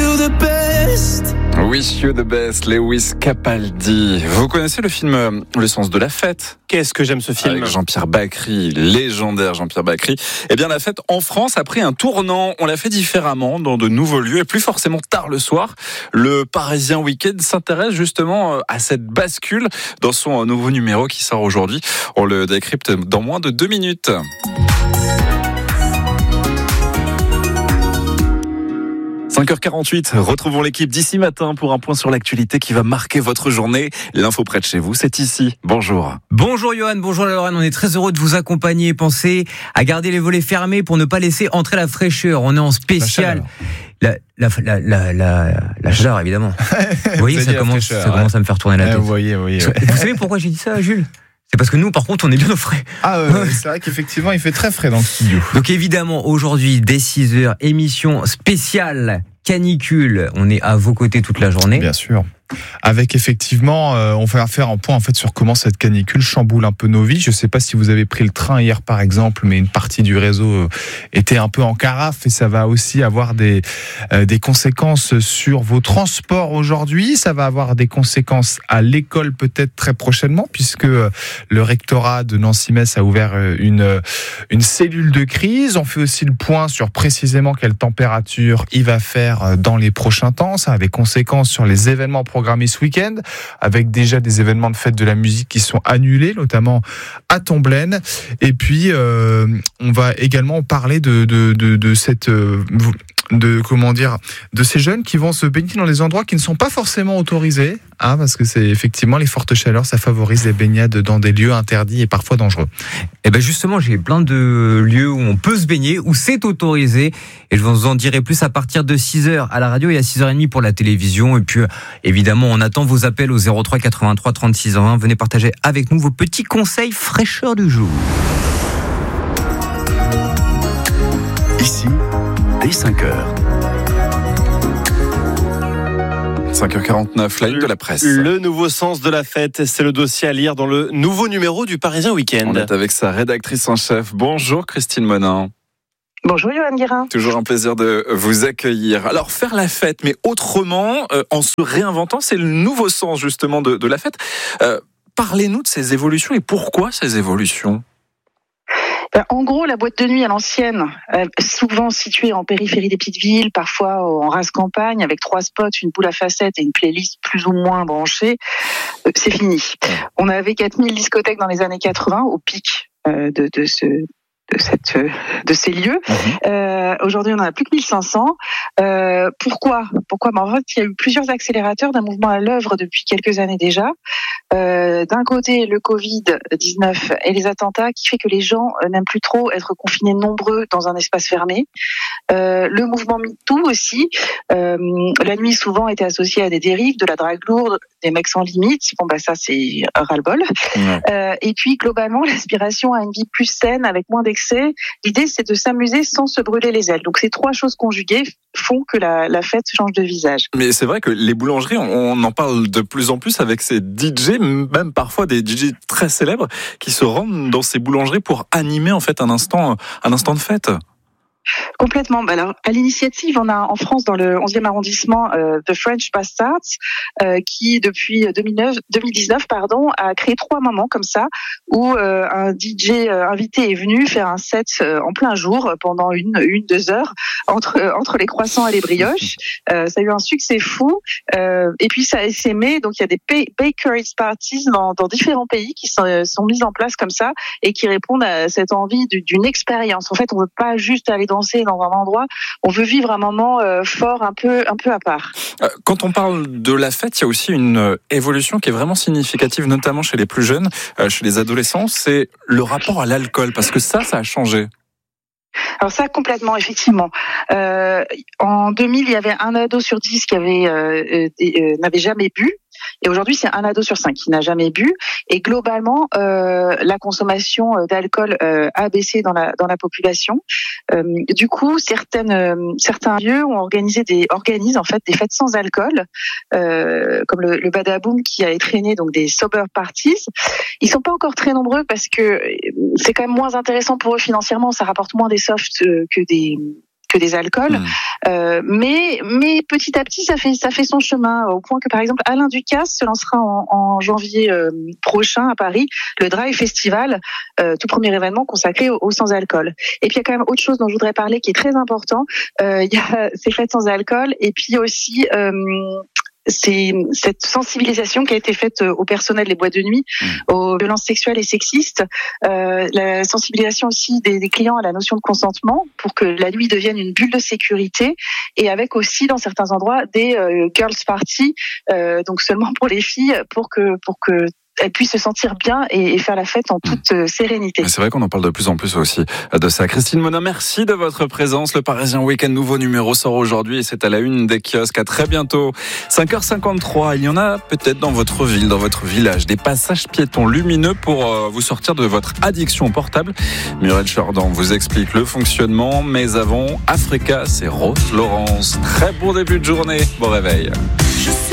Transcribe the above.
Wish You the Best, Lewis Capaldi. Vous connaissez le film Le sens de la fête? Qu'est-ce que j'aime ce film. Avec Jean-Pierre Bacri, légendaire Jean-Pierre Bacri. Eh bien, la fête en France a pris un tournant. On l'a fait différemment, dans de nouveaux lieux et plus forcément tard le soir. Le Parisien Week-end s'intéresse justement à cette bascule dans son nouveau numéro qui sort aujourd'hui. On le décrypte dans moins de 2 minutes. 5h48, retrouvons l'équipe d'ici matin pour un point sur l'actualité qui va marquer votre journée. L'info près de chez vous, c'est ici. Bonjour. Bonjour Johan, bonjour Lorraine, on est très heureux de vous accompagner. Pensez à garder les volets fermés pour ne pas laisser entrer la fraîcheur. On est en spécial. La chaleur, évidemment. Vous voyez, ça commence à me faire tourner la tête. Vous voyez. Vous savez pourquoi j'ai dit ça, Jules ? C'est parce que nous, par contre, on est bien au frais. C'est vrai qu'effectivement, il fait très frais dans le studio. Donc évidemment, aujourd'hui, dès 6h, émission spéciale canicule. On est à vos côtés toute la journée. Bien sûr. Avec effectivement, on va faire un point en fait sur comment cette canicule chamboule un peu nos vies. Je ne sais pas si vous avez pris le train hier par exemple, mais une partie du réseau était un peu en carafe et ça va aussi avoir des conséquences sur vos transports aujourd'hui. Ça va avoir des conséquences à l'école peut-être très prochainement puisque le rectorat de Nancy-Metz a ouvert une cellule de crise. On fait aussi le point sur précisément quelle température il va faire dans les prochains temps. Ça a des conséquences sur les événements programmés ce week-end, avec déjà des événements de fête de la musique qui sont annulés, notamment à Tomblaine. Et puis, on va également parler de cette... de ces jeunes qui vont se baigner dans des endroits qui ne sont pas forcément autorisés, parce que c'est effectivement les fortes chaleurs, ça favorise les baignades dans des lieux interdits et parfois dangereux. Et ben justement, j'ai plein de lieux où on peut se baigner, où c'est autorisé, et je vous en dirai plus à partir de 6h à la radio et à 6h30 pour la télévision. Et puis évidemment, on attend vos appels au 03 83 36 20. Venez partager avec nous vos petits conseils fraîcheur du jour. Ici, dès 5h. 5h49, la une de la presse. Le nouveau sens de la fête, c'est le dossier à lire dans le nouveau numéro du Parisien Week-end. On est avec sa rédactrice en chef. Bonjour Christine Monin. Bonjour Johan Guérin. Toujours un plaisir de vous accueillir. Alors faire la fête, mais autrement, en se réinventant, c'est le nouveau sens justement de la fête. Parlez-nous de ces évolutions et pourquoi ces évolutions ? En gros, la boîte de nuit à l'ancienne, souvent située en périphérie des petites villes, parfois en race campagne, avec 3 spots, une boule à facettes et une playlist plus ou moins branchée, c'est fini. On avait 4000 discothèques dans les années 80, au pic de ces lieux. Aujourd'hui, on en a plus que 1500. Pourquoi ? En fait, il y a eu plusieurs accélérateurs d'un mouvement à l'œuvre depuis quelques années déjà. D'un côté, le Covid-19 et les attentats qui fait que les gens n'aiment plus trop être confinés nombreux dans un espace fermé. Le mouvement MeToo aussi. La nuit souvent était associée à des dérives, de la drague lourde, des mecs sans limite. Ça c'est un ras-le-bol. Et puis globalement, l'aspiration à une vie plus saine avec moins d'excès. L'idée, c'est de s'amuser sans se brûler les ailes. Donc ces 3 choses conjuguées font que la fête change de visage. Mais c'est vrai que les boulangeries, on en parle de plus en plus avec ces DJ, même parfois des DJ très célèbres qui se rendent dans ces boulangeries pour animer en fait un instant de fête. Complètement. Alors, à l'initiative, on a en France, dans le 11e arrondissement, The French Bastards, qui depuis 2019, a créé 3 moments comme ça, où un DJ invité est venu faire un set en plein jour pendant 1-2 heures entre les croissants et les brioches. Ça a eu un succès fou. Et puis ça a essaimé. Donc il y a des bakeries parties dans différents pays qui sont mises en place comme ça et qui répondent à cette envie d'une expérience. En fait, on veut pas juste aller danser dans un endroit, on veut vivre un moment fort, un peu à part. Quand on parle de la fête, il y a aussi une évolution qui est vraiment significative, notamment chez les plus jeunes, chez les adolescents, c'est le rapport à l'alcool, parce que ça a changé. Alors ça, complètement, effectivement. En 2000, il y avait 1 ado sur 10 qui n'avait jamais bu. Et aujourd'hui, c'est 1 ado sur 5 qui n'a jamais bu. Et globalement, la consommation d'alcool a baissé dans la population. Du coup, certains lieux organisent en fait des fêtes sans alcool, comme le Badaboom qui a entraîné donc des sober parties. Ils sont pas encore très nombreux parce que c'est quand même moins intéressant pour eux financièrement. Ça rapporte moins des softs que que des alcools. Mais petit à petit, ça fait son chemin, au point que, par exemple, Alain Ducasse se lancera en janvier prochain à Paris, le Drive Festival, tout premier événement consacré au sans-alcool. Et puis, il y a quand même autre chose dont je voudrais parler qui est très important. Il y a ces fêtes sans alcool, et puis aussi c'est cette sensibilisation qui a été faite au personnel des boîtes de nuit, aux violences sexuelles et sexistes, la sensibilisation aussi des clients à la notion de consentement pour que la nuit devienne une bulle de sécurité, et avec aussi dans certains endroits des girls party, donc seulement pour les filles, pour que elles puissent se sentir bien et faire la fête en toute sérénité. C'est vrai qu'on en parle de plus en plus aussi de ça. Christine Monin, merci de votre présence. Le Parisien Week-end nouveau numéro sort aujourd'hui et c'est à la une des kiosques. À très bientôt. 5h53. Il y en a peut-être dans votre ville, dans votre village, des passages piétons lumineux pour vous sortir de votre addiction au portable. Muriel Jordan vous explique le fonctionnement. Mais avant, Africa, c'est Rose Laurence. Très bon début de journée. Bon réveil.